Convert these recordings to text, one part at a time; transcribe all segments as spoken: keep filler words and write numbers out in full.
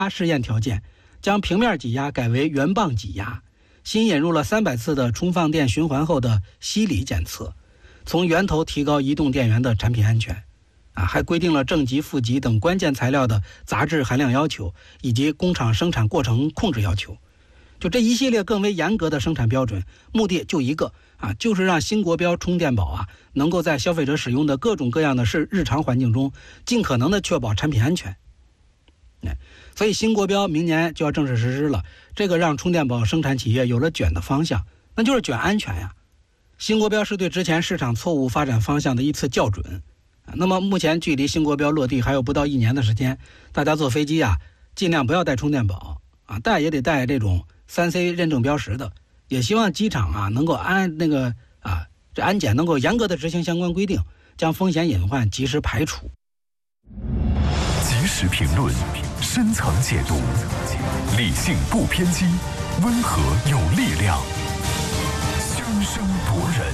试验条件，将平面挤压改为圆棒挤压，新引入了三百次的充放电循环后的吸离检测，从源头提高移动电源的产品安全。啊，还规定了正极、负极等关键材料的杂质含量要求，以及工厂生产过程控制要求。就这一系列更为严格的生产标准，目的就一个啊，就是让新国标充电宝啊，能够在消费者使用的各种各样的是日常环境中，尽可能的确保产品安全。哎，所以新国标明年就要正式实施了，这个让充电宝生产企业有了卷的方向，那就是卷安全呀。新国标是对之前市场错误发展方向的一次校准。那么目前距离新国标落地还有不到一年的时间，大家坐飞机啊，尽量不要带充电宝啊，带也得带这种三 C 认证标识的。也希望机场啊能够安那个啊这安检能够严格的执行相关规定，将风险隐患及时排除。 及时评论，深层解读，理性不偏激，温和有力量，生生夺人。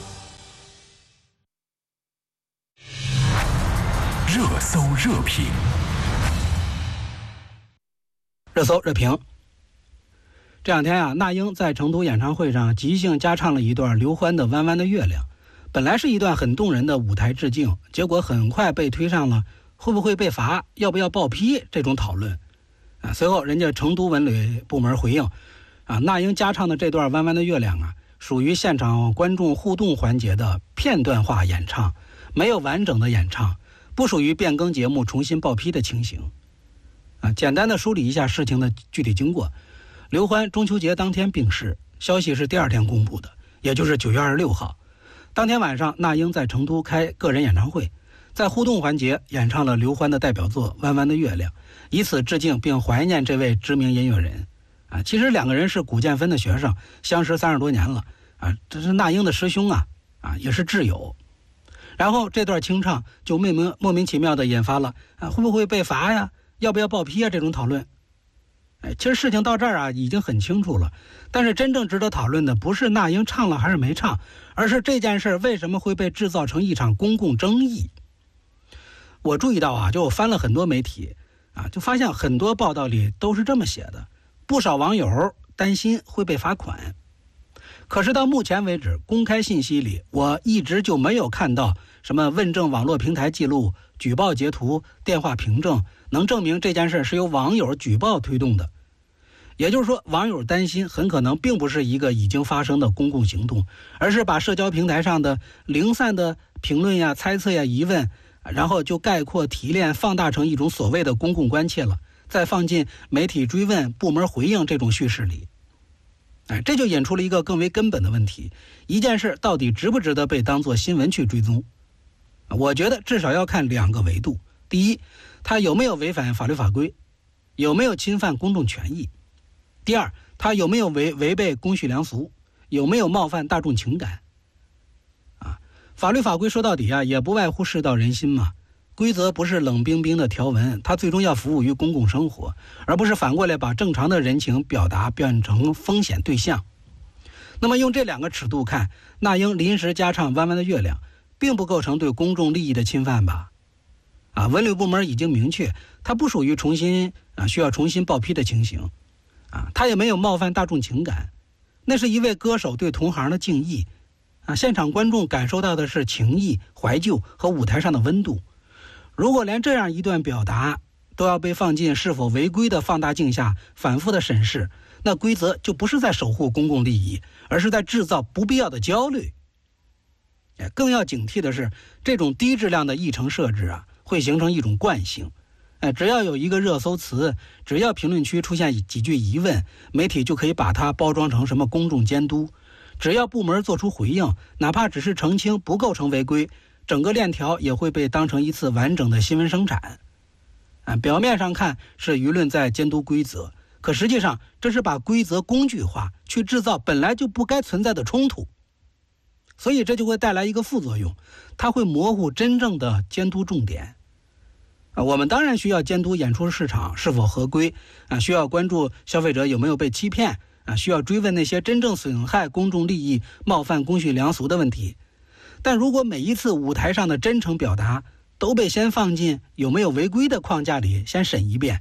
热搜热评， 热搜热评。这两天啊，那英在成都演唱会上即兴加唱了一段刘欢的《弯弯的月亮》，本来是一段很动人的舞台致敬，结果很快被推上了会不会被罚、要不要报批这种讨论。啊，随后人家成都文旅部门回应，啊，那英加唱的这段《弯弯的月亮》啊，属于现场观众互动环节的片段化演唱，没有完整的演唱。不属于变更节目重新报批的情形。啊，简单的梳理一下事情的具体经过。刘欢中秋节当天病逝，消息是第二天公布的，也就是九月二十六号。当天晚上，那英在成都开个人演唱会，在互动环节演唱了刘欢的代表作《弯弯的月亮》，以此致敬并怀念这位知名音乐人。啊，其实两个人是古建分的学生，相识三十多年了。啊，这是那英的师兄啊，啊，也是挚友。然后这段清唱就莫名莫名其妙的引发了啊会不会被罚呀，要不要报批啊这种讨论。哎，其实事情到这儿啊已经很清楚了，但是真正值得讨论的不是那英唱了还是没唱，而是这件事为什么会被制造成一场公共争议。我注意到啊，就我翻了很多媒体啊，就发现很多报道里都是这么写的，不少网友担心会被罚款。可是到目前为止，公开信息里我一直就没有看到什么问政网络平台记录、举报截图、电话凭证，能证明这件事是由网友举报推动的。也就是说，网友担心很可能并不是一个已经发生的公共行动，而是把社交平台上的零散的评论呀、猜测呀、疑问，然后就概括提炼放大成一种所谓的公共关切了，再放进媒体追问、部门回应这种叙事里。哎，这就引出了一个更为根本的问题：一件事到底值不值得被当作新闻去追踪？我觉得至少要看两个维度。第一，它有没有违反法律法规，有没有侵犯公众权益；第二，它有没有违违背公序良俗，有没有冒犯大众情感。啊，法律法规说到底啊，也不外乎世道人心嘛。规则不是冷冰冰的条文，它最终要服务于公共生活，而不是反过来把正常的人情表达变成风险对象。那么用这两个尺度看，那英临时加唱《弯弯的月亮》并不构成对公众利益的侵犯吧？啊，文旅部门已经明确，它不属于重新啊需要重新报批的情形。啊，它也没有冒犯大众情感，那是一位歌手对同行的敬意。啊，现场观众感受到的是情谊、怀旧和舞台上的温度。如果连这样一段表达都要被放进是否违规的放大镜下反复的审视，那规则就不是在守护公共利益，而是在制造不必要的焦虑。更要警惕的是，这种低质量的议程设置啊，会形成一种惯性。只要有一个热搜词，只要评论区出现几句疑问，媒体就可以把它包装成什么公众监督。只要部门做出回应，哪怕只是澄清不构成违规，整个链条也会被当成一次完整的新闻生产。啊，表面上看是舆论在监督规则，可实际上这是把规则工具化，去制造本来就不该存在的冲突。所以这就会带来一个副作用，它会模糊真正的监督重点。啊，我们当然需要监督演出市场是否合规，啊，需要关注消费者有没有被欺骗，啊，需要追问那些真正损害公众利益、冒犯公序良俗的问题。但如果每一次舞台上的真诚表达都被先放进有没有违规的框架里先审一遍，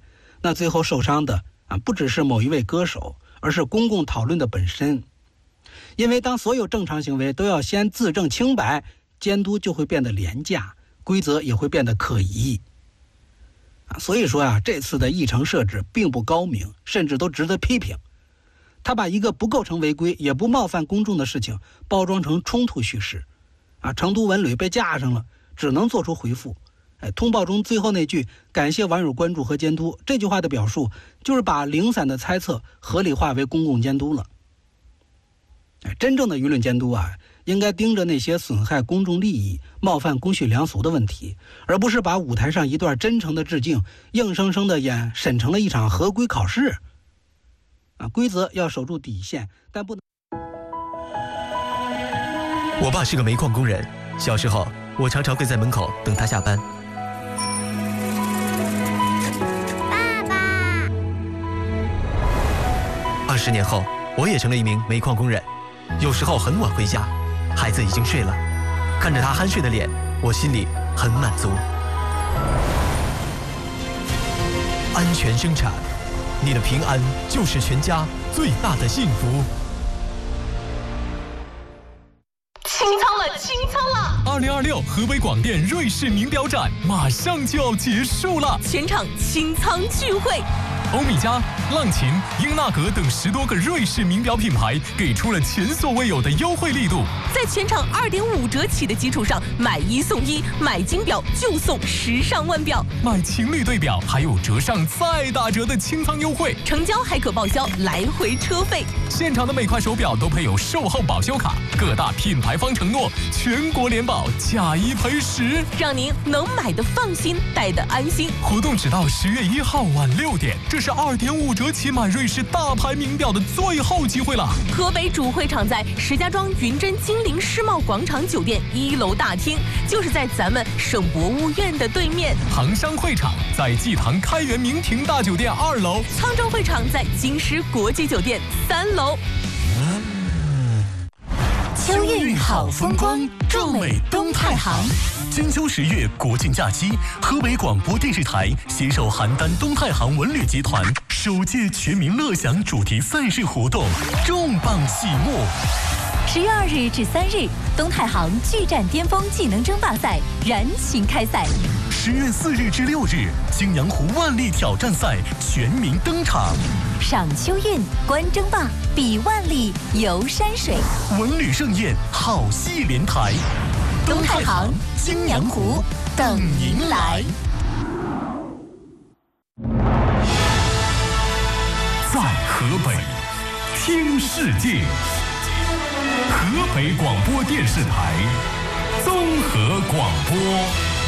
那最后受伤的啊，不只是某一位歌手，而是公共讨论的本身。因为当所有正常行为都要先自证清白，监督就会变得廉价，规则也会变得可疑。啊，所以说啊，这次的议程设置并不高明，甚至都值得批评。他把一个不构成违规也不冒犯公众的事情包装成冲突叙事。啊，成都文旅被架上了，只能做出回复。哎，通报中最后那句感谢网友关注和监督，这句话的表述就是把零散的猜测合理化为公共监督了。哎，真正的舆论监督啊，应该盯着那些损害公众利益、冒犯公序良俗的问题，而不是把舞台上一段真诚的致敬硬生生的演审成了一场合规考试。啊，规则要守住底线，但不能。 我爸是个煤矿工人，小时候我常常跪在门口等他下班。 爸爸。 二十年后，我也成了一名煤矿工人，有时候很晚回家，孩子已经睡了，看着他酣睡的脸，我心里很满足。安全生产，你的平安就是全家最大的幸福。 清仓了，清仓了！ 二零二六河北广电瑞士名表展马上就要结束了， 全场清仓聚会。 欧米茄、浪琴、英纳格等十多个瑞士名表品牌给出了前所未有的优惠力度， 在全场二点五折起的基础上，买一送一，买金表就送时尚腕表， 买情侣对表还有折上再打折的清仓优惠， 成交还可报销来回车费。 现场的每块手表都配有售后保修卡，各大品牌方承诺全国联保，假一赔十， 让您能买的放心，戴的安心。 活动只到十月一号晚六点，这是二点五折起买瑞士大牌名表的最后机会了。 河北主会场在石家庄云臻金陵世贸广场酒店一楼大厅，就是在咱们省博物院的对面。 杭商会场在济塘开元明庭大酒店二楼， 沧州会场在京师国际酒店三楼。 秋韵好风光，壮美东太行。 金秋十月国庆假期，河北广播电视台携手邯郸东太行文旅集团首届全民乐享主题赛事活动重磅启幕。 十月二日至三日，东太行巨战巅峰技能争霸赛燃情开赛。 十月四日至六日，青阳湖万历挑战赛全民登场。 赏秋韵，观争霸，比万历，游山水， 文旅盛宴，好戏连台。 东太行、青阳湖等您来。 在河北听世界，河北广播电视台综合广播。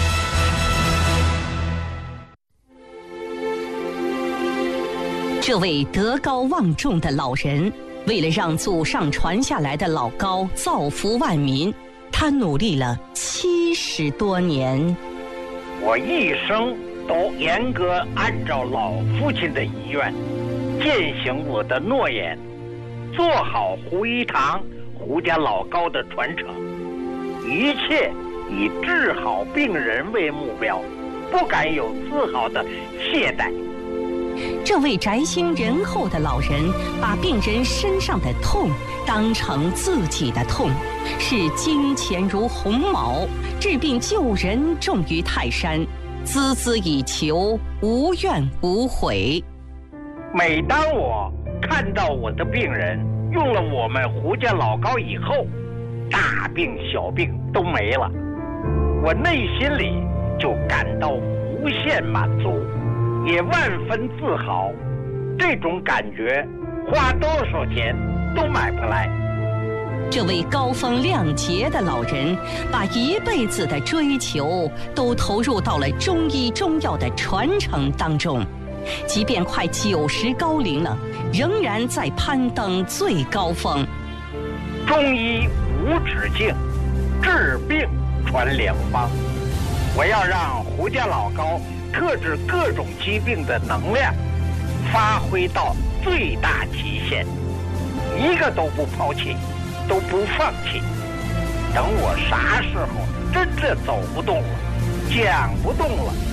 这位德高望重的老人，为了让祖上传下来的老高造福万民，他努力了七十多年。 我一生都严格按照老父亲的遗愿，践行我的诺言，做好胡一堂、胡家老高的传承，一切以治好病人为目标，不敢有丝毫的懈怠。 这位宅心仁厚的老人，把病人身上的痛当成自己的痛，视金钱如鸿毛，治病救人重于泰山，孜孜以求，无怨无悔。 每当我看到我的病人用了我们胡家老高以后，大病小病都没了，我内心里就感到无限满足，也万分自豪。这种感觉花多少钱都买不来。 这位高风亮节的老人，把一辈子的追求都投入到了中医中药的传承当中，即便快九十高龄了，仍然在攀登最高峰。 中医无止境，治病传良方。我要让胡家老高克制各种疾病的能量发挥到最大极限，一个都不抛弃，都不放弃。等我啥时候真正走不动了，讲不动了，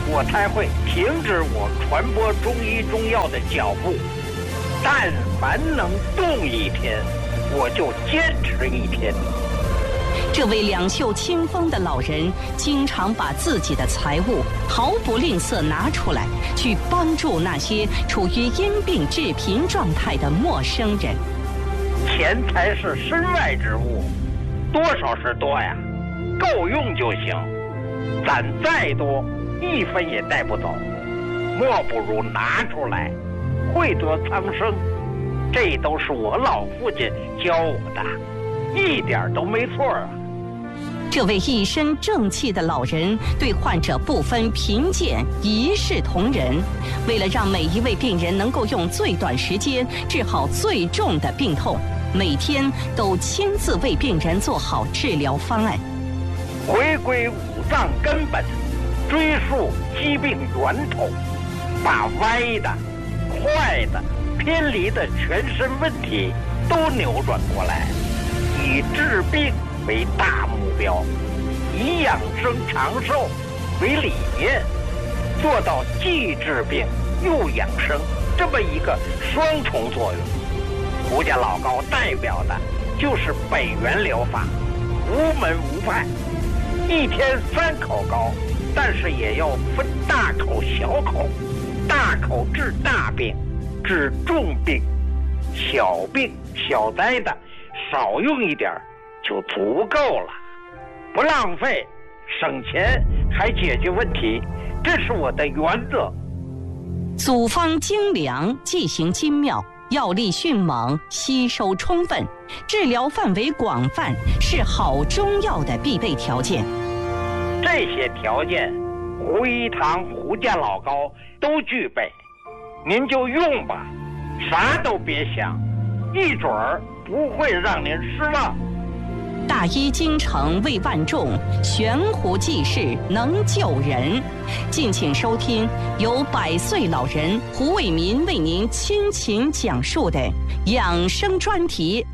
我才会停止我传播中医中药的脚步。但凡能动一天，我就坚持一天。 这位两袖清风的老人，经常把自己的财物毫不吝啬拿出来，去帮助那些处于因病致贫状态的陌生人。 钱财是身外之物，多少是多呀，够用就行。攒再多，一分也带不走，莫不如拿出来，惠泽苍生。这都是我老父亲教我的，一点都没错啊。 这位一身正气的老人对患者不分贫贱，一视同仁。为了让每一位病人能够用最短时间治好最重的病痛，每天都亲自为病人做好治疗方案。 回归五脏根本，追溯疾病源头，把歪的、坏的、偏离的全身问题都扭转过来，以治病为大目标，以养生长寿为理念，做到既治病又养生这么一个双重作用。胡家老高代表的就是北元疗法，无门无派，一天三口高，但是也要分大口小口，大口治大病，治重病，小病小灾的少用一点就足够了，不浪费，省钱还解决问题，这是我的原则。 组方精良，剂型精妙，药力迅猛，吸收充分，治疗范围广泛，是好中药的必备条件。 这些条件，胡一堂、胡家老高都具备，您就用吧，啥都别想，一准儿不会让您失望。 大医精诚为万众，悬壶济世能救人。敬请收听由百岁老人胡伟民为您倾情讲述的养生专题。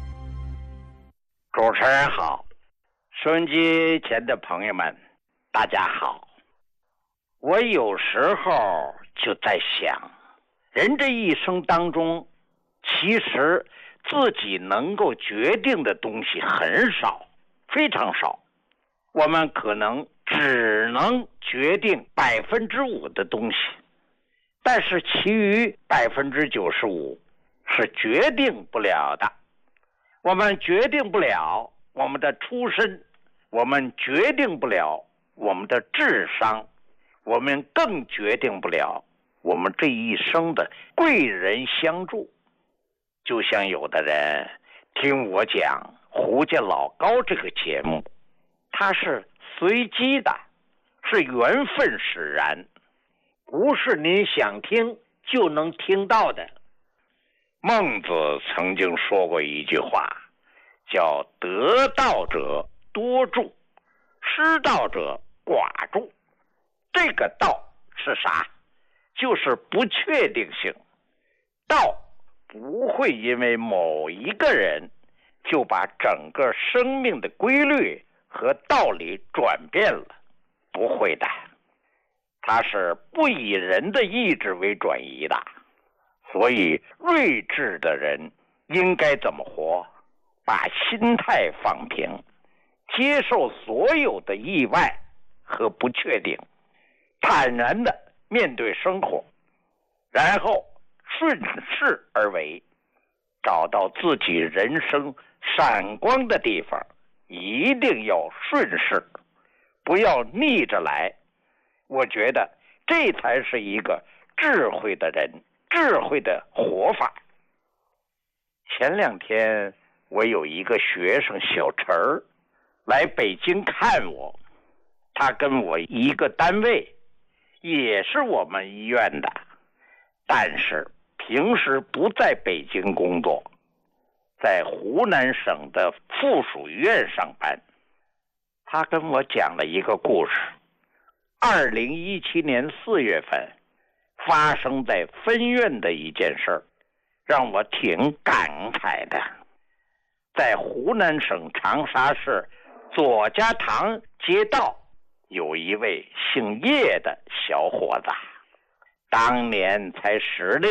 主持人好，收音机前的朋友们，大家好。我有时候就在想，人这一生当中，其实自己能够决定的东西很少，非常少。我们可能只能决定百分之五的东西，但是其余百分之九十五是决定不了的。我们决定不了我们的出身，我们决定不了我们的智商，我们更决定不了我们这一生的贵人相助。就像有的人听我讲胡家老高这个节目，它是随机的，是缘分使然，不是您想听就能听到的。孟子曾经说过一句话，叫得道者多助，失道者寡助。这个道是啥？就是不确定性。道不会因为某一个人就把整个生命的规律和道理转变了，不会的。它是不以人的意志为转移的。所以睿智的人应该怎么活？把心态放平，接受所有的意外和不确定，坦然的面对生活，然后顺势而为，找到自己人生闪光的地方，一定要顺势，不要逆着来。我觉得这才是一个智慧的人，智慧的活法。前两天我有一个学生小陈儿来北京看我，他跟我一个单位，也是我们医院的，但是平时不在北京工作，在湖南省的附属医院上班。他跟我讲了一个故事，二零一七年四月份发生在分院的一件事儿，让我挺感慨的。在湖南省长沙市左家塘街道有一位姓叶的小伙子，当年才十六